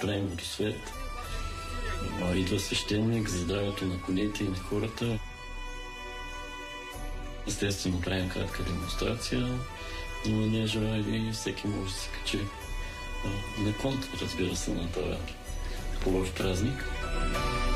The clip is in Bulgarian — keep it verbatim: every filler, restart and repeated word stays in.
правим водосвет. Идва свещеник за здравето на конете и на хората. Естествено, правим кратка демонстрация, но не желая и всеки може да се качи на конт, разбира се, на този хубав празник.